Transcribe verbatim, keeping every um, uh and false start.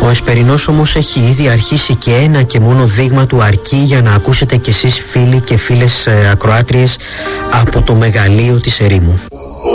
Ο Εσπερινός όμως έχει ήδη αρχίσει και ένα και μόνο δείγμα του αρκεί για να ακούσετε κι εσείς φίλοι και φίλες ε, ακροάτριες από το μεγαλείο της ερήμου.